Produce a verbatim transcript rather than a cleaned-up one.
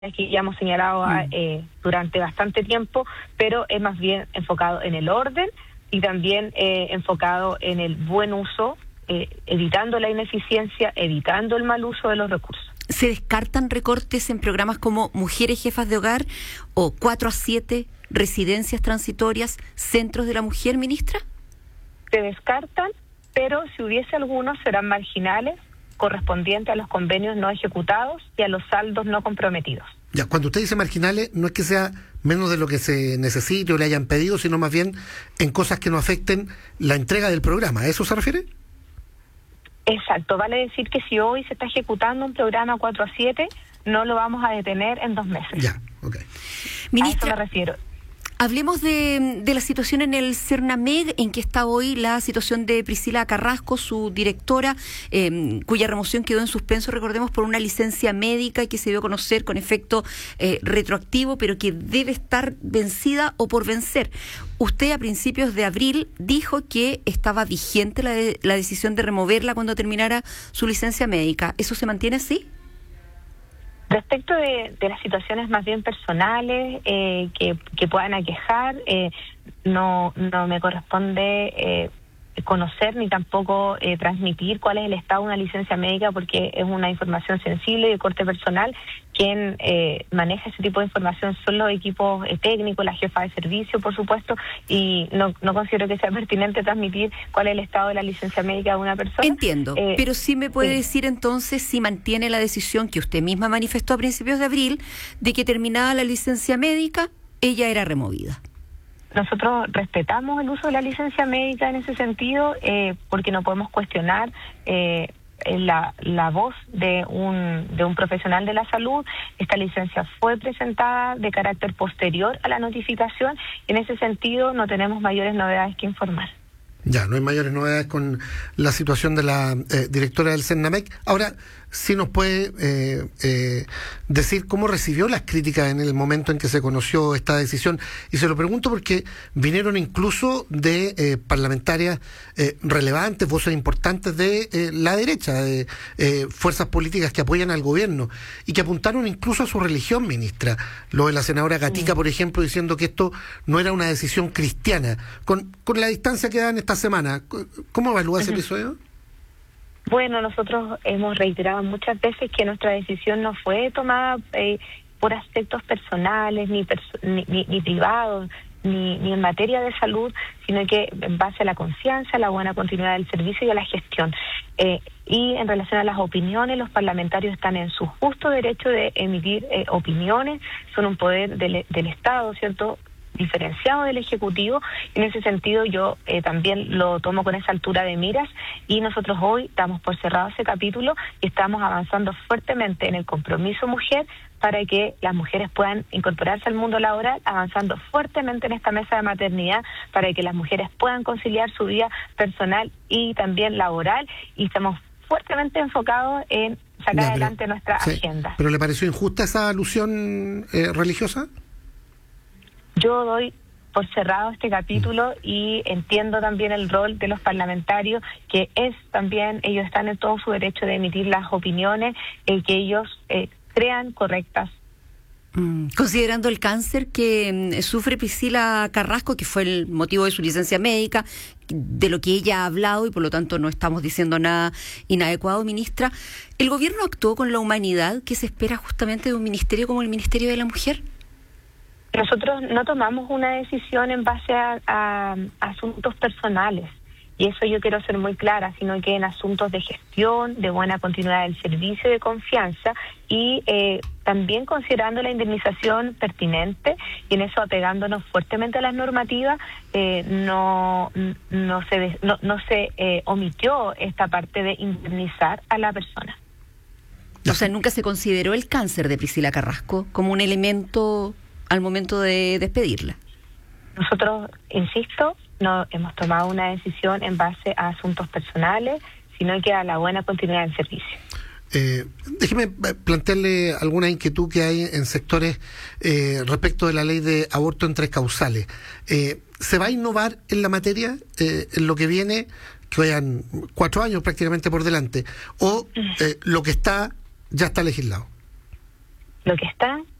que ya hemos señalado mm. eh, durante bastante tiempo, pero es más bien enfocado en el orden y también eh, enfocado en el buen uso, eh, evitando la ineficiencia, evitando el mal uso de los recursos. ¿Se descartan recortes en programas como Mujeres Jefas de Hogar o cuatro a siete, residencias transitorias, centros de la mujer, ministra? Se descartan, pero si hubiese algunos serán marginales, correspondientes a los convenios no ejecutados y a los saldos no comprometidos. Ya, cuando usted dice marginales, no es que sea menos de lo que se necesite o le hayan pedido, sino más bien en cosas que no afecten la entrega del programa. ¿A eso se refiere? Exacto, vale decir que si hoy se está ejecutando un programa cuatro a siete, no lo vamos a detener en dos meses. Ya, ok. Ministra, a eso me refiero. Hablemos de, de la situación en el Cernameg, en que está hoy la situación de Priscila Carrasco, su directora, eh, cuya remoción quedó en suspenso, recordemos, por una licencia médica que se dio a conocer con efecto eh, retroactivo, pero que debe estar vencida o por vencer. Usted a principios de abril dijo que estaba vigente la, de, la decisión de removerla cuando terminara su licencia médica. ¿Eso se mantiene así? Respecto de, de las situaciones más bien personales eh, que, que puedan aquejar, eh, no, no me corresponde eh, conocer ni tampoco eh, transmitir cuál es el estado de una licencia médica, porque es una información sensible y de corte personal. Quien eh, maneja ese tipo de información son los equipos eh, técnicos, la jefa de servicio, por supuesto, y no, no considero que sea pertinente transmitir cuál es el estado de la licencia médica de una persona. Entiendo, eh, pero sí me puede sí. decir entonces si mantiene la decisión que usted misma manifestó a principios de abril de que terminada la licencia médica, ella era removida. Nosotros respetamos el uso de la licencia médica en ese sentido, eh, porque no podemos cuestionar eh, la, la voz de un, de un profesional de la salud. Esta licencia fue presentada de carácter posterior a la notificación y en ese sentido no tenemos mayores novedades que informar. Ya, no hay mayores novedades con la situación de la eh, directora del Cernameg. Ahora, sí nos puede eh, eh, decir cómo recibió las críticas en el momento en que se conoció esta decisión. Y se lo pregunto porque vinieron incluso de eh, parlamentarias eh, relevantes, voces importantes de eh, la derecha, de eh, fuerzas políticas que apoyan al gobierno y que apuntaron incluso a su religión, ministra. Lo de la senadora Gatica, por ejemplo, diciendo que esto no era una decisión cristiana. Con, con la distancia que dan esta semana, ¿cómo evalúa ese episodio? Bueno, nosotros hemos reiterado muchas veces que nuestra decisión no fue tomada eh, por aspectos personales, ni, perso- ni, ni, ni privados, ni, ni en materia de salud, sino que en base a la confianza, a la buena continuidad del servicio y a la gestión. Eh, y en relación a las opiniones, los parlamentarios están en su justo derecho de emitir eh, opiniones, son un poder del, del Estado, ¿cierto?, diferenciado del Ejecutivo. En ese sentido yo eh, también lo tomo con esa altura de miras y nosotros hoy damos por cerrado ese capítulo y estamos avanzando fuertemente en el compromiso mujer para que las mujeres puedan incorporarse al mundo laboral, avanzando fuertemente en esta mesa de maternidad para que las mujeres puedan conciliar su vida personal y también laboral, y estamos fuertemente enfocados en sacar ya, pero, adelante nuestra sí, agenda. ¿Pero le pareció injusta esa alusión eh, religiosa? Yo doy por cerrado este capítulo y entiendo también el rol de los parlamentarios, que es también, ellos están en todo su derecho de emitir las opiniones eh, que ellos eh, crean correctas. Mm, considerando el cáncer que mm, sufre Priscila Carrasco, que fue el motivo de su licencia médica, de lo que ella ha hablado y por lo tanto no estamos diciendo nada inadecuado, ministra, ¿el gobierno actuó con la humanidad que se espera justamente de un ministerio como el Ministerio de la Mujer? Nosotros no tomamos una decisión en base a, a, a asuntos personales, y eso yo quiero ser muy clara, sino que en asuntos de gestión, de buena continuidad del servicio, de confianza, y eh, también considerando la indemnización pertinente, y en eso apegándonos fuertemente a las normativas, eh, no, no se, no, no se eh, omitió esta parte de indemnizar a la persona. O sea, nunca se consideró el cáncer de Priscila Carrasco como un elemento al momento de despedirla. Nosotros, insisto, no hemos tomado una decisión en base a asuntos personales, sino que a la buena continuidad del servicio. Eh, déjeme plantearle alguna inquietud que hay en sectores eh, respecto de la ley de aborto en tres causales. Eh, ¿Se va a innovar en la materia eh, en lo que viene, que vayan cuatro años prácticamente por delante, o eh, lo que está ya está legislado? lo que está